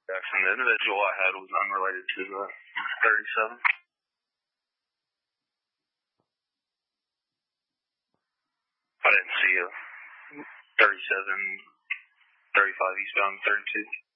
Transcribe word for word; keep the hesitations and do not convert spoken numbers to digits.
Jackson, the individual I had was unrelated to the thirty-seven. I didn't see a thirty-seven, thirty-five eastbound, thirty-two.